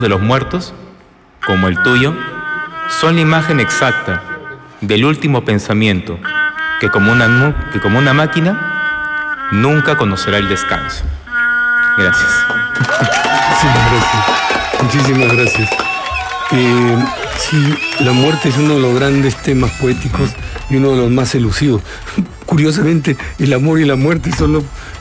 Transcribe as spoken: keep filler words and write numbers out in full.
de los muertos, como el tuyo, son la imagen exacta del último pensamiento que como una, nu- que como una máquina nunca conocerá el descanso. Gracias. Muchísimas gracias. Muchísimas gracias. Eh, sí, la muerte es uno de los grandes temas poéticos y uno de los más elusivos. Curiosamente, el amor y la muerte son los